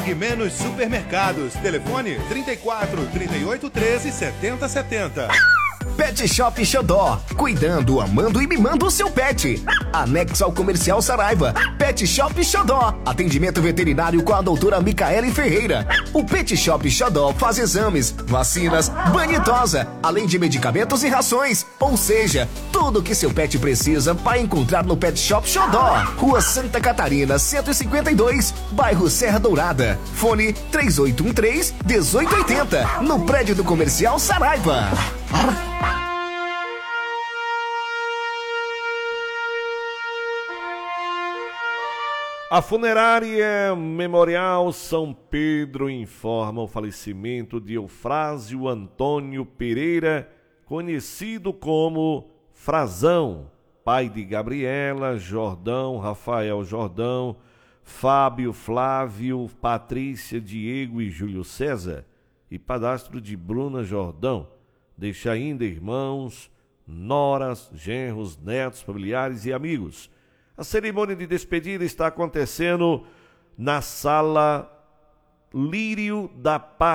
Pague Menos Supermercados. Telefone 34 38 13 70 70. Pet Shop Xodó, cuidando, amando e mimando o seu pet. Anexo ao Comercial Saraiva. Pet Shop Xodó, atendimento veterinário com a doutora Micaele Ferreira. O Pet Shop Xodó faz exames, vacinas, banho e tosa, além de medicamentos e rações. Ou seja, tudo que seu pet precisa vai encontrar no Pet Shop Xodó. Rua Santa Catarina, 152, bairro Serra Dourada. Fone 3813-1880, no prédio do Comercial Saraiva. A funerária Memorial São Pedro informa o falecimento de Eufrásio Antônio Pereira, conhecido como Frazão, pai de Gabriela, Jordão, Rafael Jordão, Fábio, Flávio, Patrícia, Diego e Júlio César, e padrasto de Bruna Jordão. Deixa ainda irmãos, noras, genros, netos, familiares e amigos. A cerimônia de despedida está acontecendo na Sala Lírio da Paz.